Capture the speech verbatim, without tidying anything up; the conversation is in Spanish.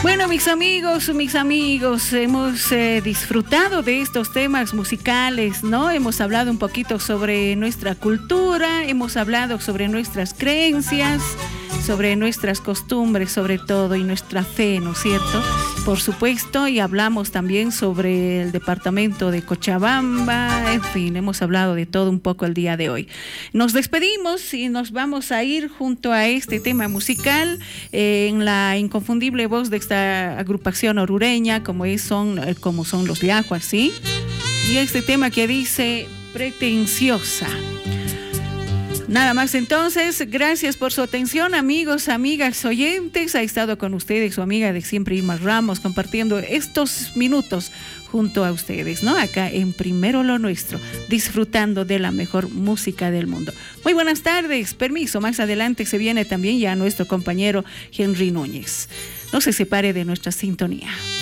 Bueno, mis amigos, mis amigos, hemos eh, disfrutado de estos temas musicales, ¿no? Hemos hablado un poquito sobre nuestra cultura, hemos hablado sobre nuestras creencias, sobre nuestras costumbres, sobre todo, y nuestra fe, ¿no es cierto? Por supuesto, y hablamos también sobre el departamento de Cochabamba, en fin, hemos hablado de todo un poco el día de hoy. Nos despedimos y nos vamos a ir junto a este tema musical eh, en la inconfundible voz de esta agrupación orureña, como, es, son, como son los Yahuas, ¿sí? Y este tema que dice Pretenciosa. Nada más entonces, gracias por su atención, amigos, amigas, oyentes. Ha estado con ustedes su amiga de siempre, Irma Ramos, compartiendo estos minutos junto a ustedes, ¿no? Acá en Primero lo Nuestro, disfrutando de la mejor música del mundo. Muy buenas tardes, permiso, más adelante se viene también ya nuestro compañero Henry Núñez. No se separe de nuestra sintonía.